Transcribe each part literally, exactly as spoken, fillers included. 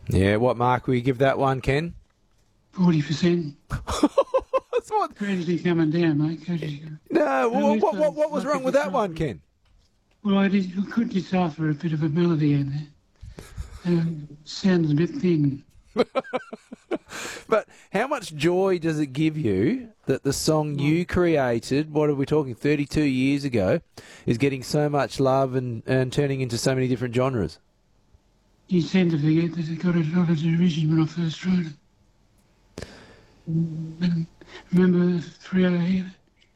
Yeah, what mark will you give that one, Ken? forty percent. That's what... Gradually coming down, mate. Gradually coming. No, No, what, this what, what, one's what was like wrong a with that one, decipher. Ken? Well, I, did, I could decipher a bit of a melody in there. Uh, sounds a bit thin. But how much joy does it give you that the song you created, what are we talking, thirty-two years ago, is getting so much love and, and turning into so many different genres? You tend to forget that it got a lot of derision when I first wrote it. Mm, Remember Three Other Here?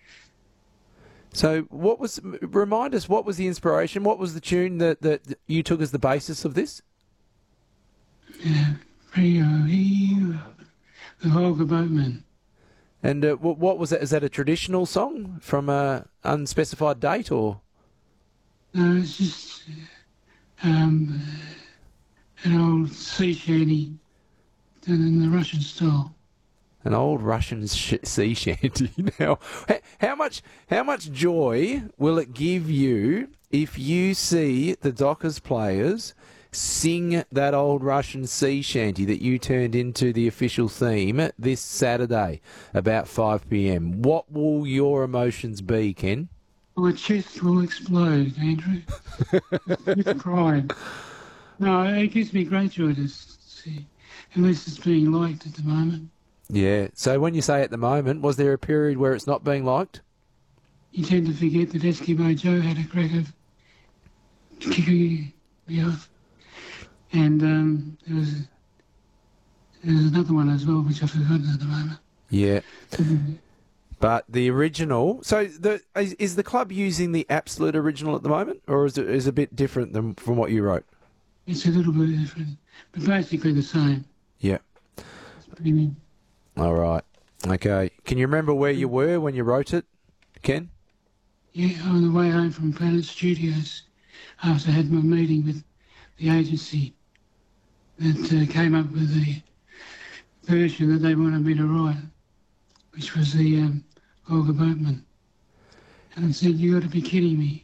So what was, remind us, what was the inspiration? What was the tune that, that you took as the basis of this? Yeah, Three Other Here. The Holger Boatman. And uh, what, what was that? Is that a traditional song from a unspecified date, or? No, it's just uh, um, an old sea shanty done in the Russian style. An old Russian sh- sea shanty. Now, h- how much how much joy will it give you if you see the Dockers players sing that old Russian sea shanty that you turned into the official theme this Saturday about five p.m? What will your emotions be, Ken? My chest will explode, Andrew, with pride. No, it gives me great joy to see, unless it's being liked at the moment. Yeah. So when you say at the moment, was there a period where it's not being liked? You tend to forget that Eskimo Joe had a crack of kicking me off. And um, there was there was another one as well, which I've forgotten at the moment. Yeah. But the original, so the is, is the club using the absolute original at the moment, or is it is it a bit different than from what you wrote? It's a little bit different, but basically the same. Yeah. It's pretty neat. All right. Okay. Can you remember where you were when you wrote it, Ken? Yeah, on the way home from Planet Studios, after I had my meeting with the agency that uh, came up with the version that they wanted me to write, which was the um, Olga Boatman. And I said, "You got to be kidding me."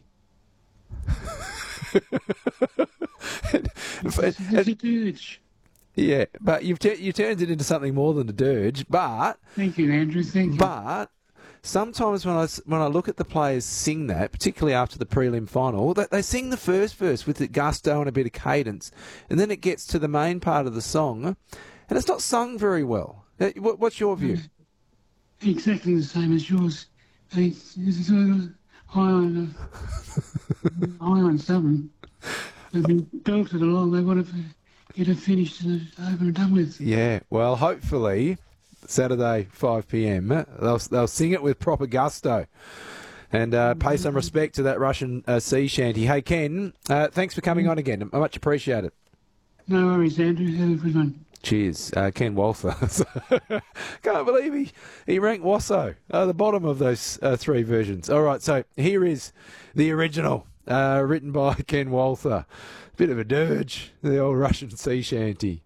It's, it's a dirge. Yeah, but you've t- you turned it into something more than a dirge. But Thank you, Andrew. Thank you. but sometimes when I s- when I look at the players sing that, particularly after the prelim final, they, they sing the first verse with the gusto and a bit of cadence, and then it gets to the main part of the song, and it's not sung very well. Uh, what- What's your view? Exactly the same as yours. They it's sort of high on uh, high on something. They've been belted along. They want to get it finished and over and done with. Yeah, well, hopefully Saturday five p.m. they'll they'll sing it with proper gusto. And uh, pay some respect to that Russian uh, sea shanty. Hey, Ken, uh, thanks for coming on again. I much appreciate it. No worries, Andrew. Have a good one. Cheers, uh, Ken Walther. Can't believe he, he ranked Wasso uh, the bottom of those uh, three versions. All right, so here is the original, uh, written by Ken Walther. Bit of a dirge, the old Russian sea shanty.